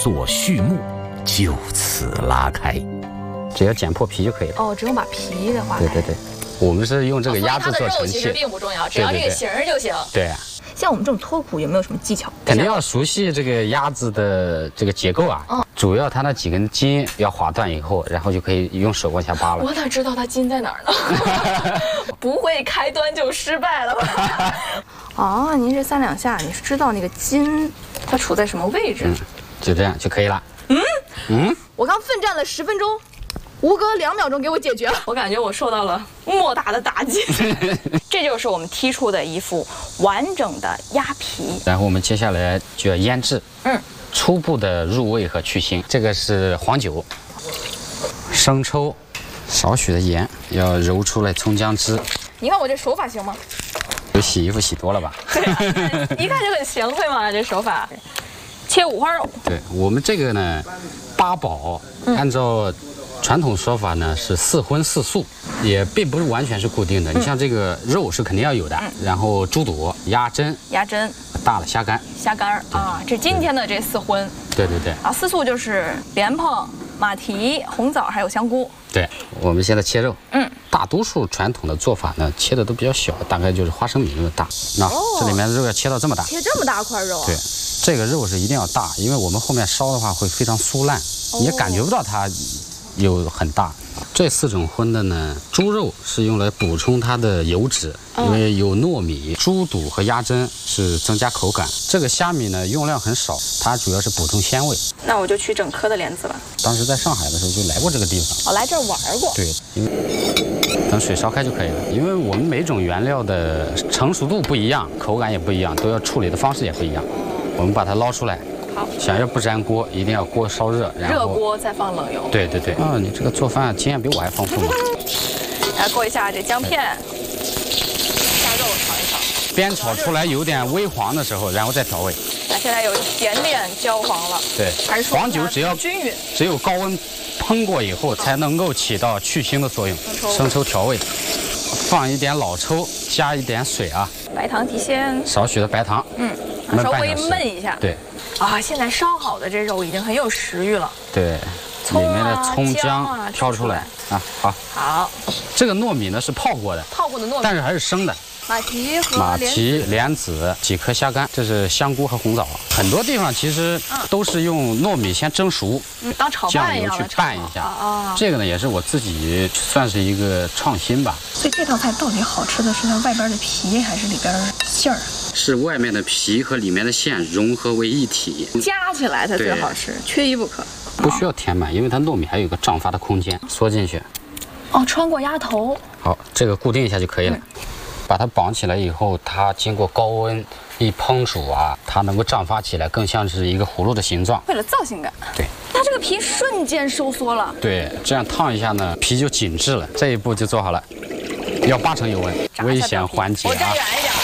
作序幕就此拉开。 只要剪破皮就可以了。 哦，只用把皮给划开。 对，我们是用这个鸭子做它的肉盛器， 其实并不重要，只要这个形儿就行。 对。 像我们这种脱骨有没有什么技巧？ 肯定要熟悉这个鸭子的这个结构啊。主要它那几根筋要划断以后，然后就可以用手往下扒了。 我哪知道它筋在哪儿呢？不会开端就失败了吧？哦，您这3两下，你是知道那个筋它处在什么位置？ 就这样就可以了。 我刚奋战了10分钟。吴哥2秒钟给我解决了，我感觉我受到了莫大的打击。这就是我们剔出的一副完整的鸭皮。 然后我们接下来就要腌制，初步的入味和去腥。这个是黄酒、生抽、少许的盐，要揉出来葱姜汁。 你看我这手法行吗？ 有洗衣服洗多了吧？ 对啊，一看就很贤惠嘛，这手法。切五花肉。对我们这个呢，8宝，按照传统说法呢是4荤4素，也并不是完全是固定的。你像这个肉是肯定要有的，然后猪肚、鸭胗、大的虾干啊，这今天的这4荤。 对。 啊，4素就是莲蓬、马蹄、红枣还有香菇。 对，我们现在切肉。大多数传统的做法呢，切的都比较小，大概就是花生米那么大。那这里面的肉要切到这么大， 切这么大块肉。 对，这个肉是一定要大，因为我们后面烧的话会非常酥烂，你也感觉不到它有很大。这4种荤的呢，猪肉是用来补充它的油脂，因为有糯米；猪肚和鸭胗是增加口感。这个虾米呢用量很少，它主要是补充鲜味。 那我就取整颗的莲子了。 当时在上海的时候就来过这个地方， 来这儿玩过。 对，因为等水烧开就可以了。因为我们每种原料的成熟度不一样，口感也不一样，都要处理的方式也不一样。我们把它捞出来。好，想要不粘锅，一定要锅烧热，然后热锅再放冷油。对。 你这个做饭经验比我还丰富嘛。 来过一下这姜片，下肉炒一炒， 煸炒出来有点微黄的时候，然后再调味。 那现在有一点点焦黄了。 对，黄酒只要均匀， 只有高温烹过以后，才能够起到去腥的作用。生抽调味，放一点老抽，加一点水啊。 白糖提鲜， 少许的白糖。 稍微焖一下。 对。 啊，现在烧好的这肉已经很有食欲了。 对，里面的葱姜挑出来啊，好。这个糯米呢是泡过的糯米，但是还是生的。马蹄、莲子、几颗虾干，这是香菇和红枣。很多地方其实都是用糯米先蒸熟， 当炒饭一样酱油去拌一下。这个呢也是我自己算是一个创新吧。 所以这道菜到底好吃的是它外边的皮还是里边馅儿？ 是外面的皮和里面的馅融合为一体， 加起来才最好吃，缺一不可。 不需要填满，因为它糯米还有个胀发的空间，缩进去。 穿过鸭头。 好，这个固定一下就可以了。把它绑起来以后，它经过高温一烹煮啊，它能够胀发起来，更像是一个葫芦的形状。 为了造型感。对。它这个皮瞬间收缩了。对， 这样烫一下呢，皮就紧致了。这一步就做好了，要8成油温，危险缓解啊。我站远一点。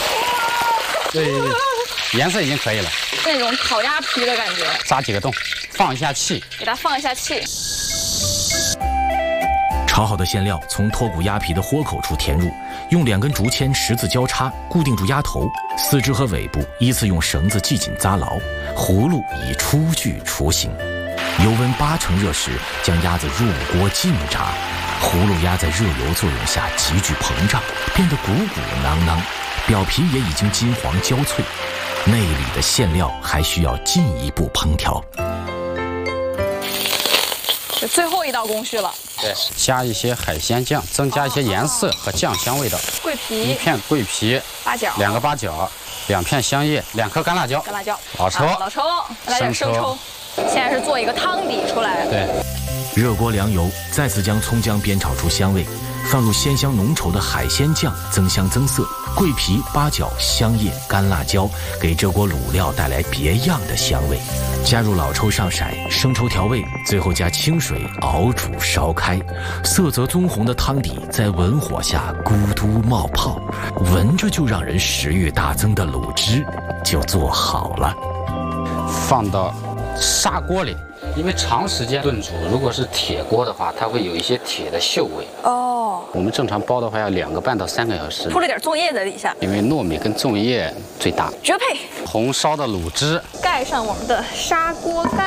对，颜色已经可以了。 那种烤鸭皮的感觉。 扎几个洞，放一下气。 给它放一下气。 炒好的馅料从脱骨鸭皮的豁口处填入，用2根竹签十字交叉固定住鸭头，四肢和尾部依次用绳子系紧扎牢，葫芦已初具雏形。油温8成热时，将鸭子入锅浸炸，葫芦鸭在热油作用下急剧膨胀，变得鼓鼓囊囊，表皮也已经金黄焦脆，内里的馅料还需要进一步烹调。 这最后一道工序了。 对，加一些海鲜酱，增加一些颜色和酱香味道。 桂皮 ，1片桂皮，8角，2个八角，2片香叶，2颗干辣椒，老抽， 来点生抽。现在是做一个汤底出来。 对， 热锅凉油，再次将葱姜煸炒出香味，放入鲜香浓稠的海鲜酱，增香增色。桂皮、八角、香叶、干辣椒给这锅卤料带来别样的香味。加入老抽上色，生抽调味，最后加清水熬煮烧开，色泽棕红的汤底在文火下咕嘟冒泡，闻着就让人食欲大增的卤汁就做好了。 放到砂锅里，因为长时间炖煮，如果是铁锅的话，它会有一些铁的锈味。我们正常煲的话要2个半到3个小时。 铺了点粽叶在底下， 因为糯米跟粽叶最大。 绝配。 红烧的卤汁， 盖上我们的砂锅盖。